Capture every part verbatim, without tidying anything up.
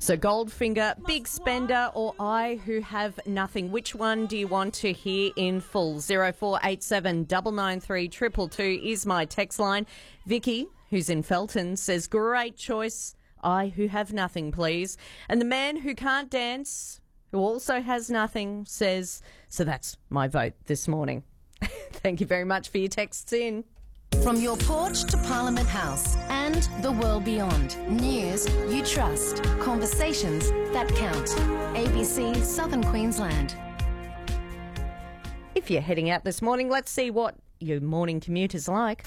So Goldfinger, big spender, or I who have nothing? Which one do you want to hear in full? zero four eight seven nine nine three two two two is my text line. Vicky, who's in Felton, says, great choice. I who have nothing, please. And the man who can't dance, who also has nothing, says, so that's my vote this morning. Thank you very much for your texts in. From your porch to Parliament House and the world beyond. News you trust. Conversations that count. A B C Southern Queensland. If you're heading out this morning, let's see what your morning commute is like.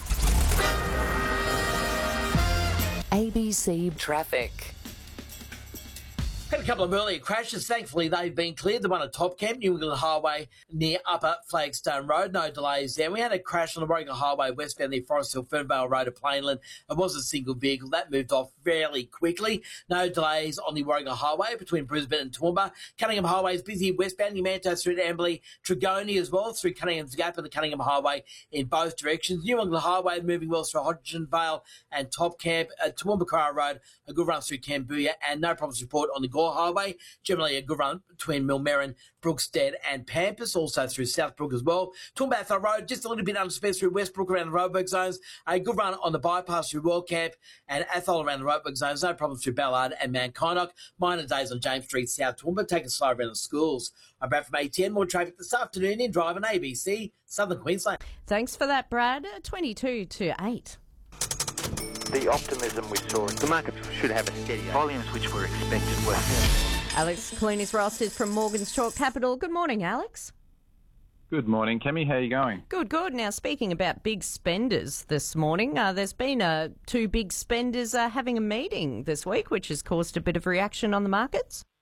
A B C Traffic. Had a couple of earlier crashes. Thankfully, they've been cleared. The one at Top Camp, New England Highway near Upper Flagstone Road. No delays there. We had a crash on the Warringah Highway westbound near Forest Hill, Fernvale Road at Plainland. It was a single vehicle. That moved off fairly quickly. No delays on the Warringah Highway between Brisbane and Toowoomba. Cunningham Highway is busy westbound near Manto through to Amberley. Trigoni as well through Cunningham's Gap and the Cunningham Highway in both directions. New England Highway moving well through Hodgson Vale and Top Camp. At Toowoomba Curragh Road, a good run through Cambodia and no problems report on the Gore Highway. Generally a good run between Millmerran, Brookstead and Pampas, also through Southbrook as well. Toowoomba Road, just a little bit undersped through Westbrook around the roadwork zones. A good run on the bypass through Wellcamp and Athol around the roadwork zones. No problems through Ballard and Mount Kynoch. Minor days on James Street, South Toowoomba. Take a slow around the schools. I'm Brad from A T N. More traffic this afternoon in Drive on A B C, Southern Queensland. Thanks for that, Brad. twenty-two to eight. The optimism we saw, the market should have a steady volumes which were expected were. Alex Clunis-Ross is from Morgan's Chalk Capital. Good morning, Alex. Good morning, Kemi. How are you going? Good, good. Now, speaking about big spenders this morning, uh, there's been uh, two big spenders uh, having a meeting this week, which has caused a bit of reaction on the markets.